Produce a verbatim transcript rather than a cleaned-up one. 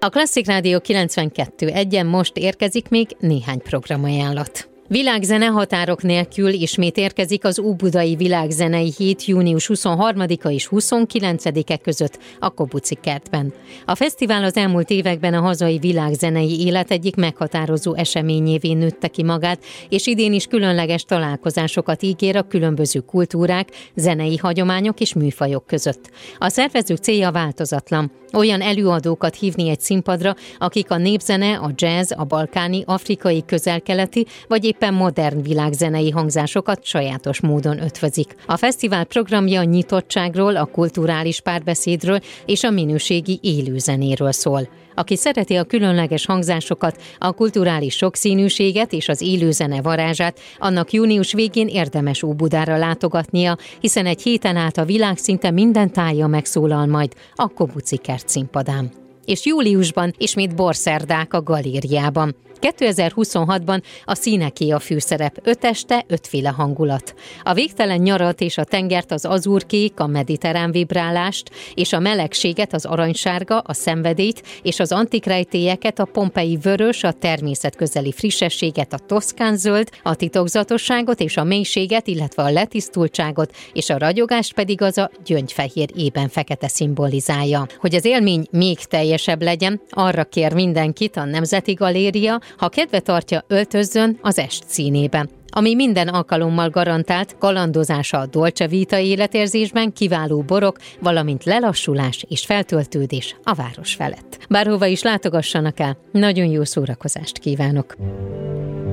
A Klasszik Rádió kilencvenkettő egyen most érkezik még néhány programajánlat. Világzene határok nélkül ismét érkezik az Óbudai Világzenei Hét június huszonharmadika és huszonkilencedike között a Kobuci kertben. A fesztivál az elmúlt években a hazai világzenei élet egyik meghatározó eseményévé nőtte ki magát, és idén is különleges találkozásokat ígér a különböző kultúrák, zenei hagyományok és műfajok között. A szervezők célja változatlan: olyan előadókat hívni egy színpadra, akik a népzene, a jazz, a balkáni, afrikai, közel-keleti vagy éppen modern világzenei hangzásokat sajátos módon ötvözik. A fesztivál programja a nyitottságról, a kulturális párbeszédről és a minőségi élőzenéről szól. Aki szereti a különleges hangzásokat, a kulturális sokszínűséget és az élőzene varázsát, annak június végén érdemes Óbudára látogatnia, hiszen egy héten át a világ szinte minden tája megszólal majd a Kobuci kert színpadán. És júliusban ismét borszerdák a galériában. kétezer-huszonhatban a színeké a főszerep, öt este, ötféle hangulat. A végtelen nyarat és a tengert, az azurkék, a mediterrán vibrálást és a melegséget, az aranysárga, a szenvedélyt és az antik rejtélyeket, a pompei vörös, a természetközeli frissességet, a toszkán zöld, a titokzatosságot és a mélységet, illetve a letisztultságot, és a ragyogást pedig az a gyöngyfehér ében fekete szimbolizálja. Hogy az élmény még teljesebb legyen, arra kér mindenkit a Nemzeti Galéria, ha kedve tartja, öltözzön az est színébe. Ami minden alkalommal garantált, kalandozása a Dolce Vita életérzésben, kiváló borok, valamint lelassulás és feltöltődés a város felett. Bárhova is látogassanak el, nagyon jó szórakozást kívánok!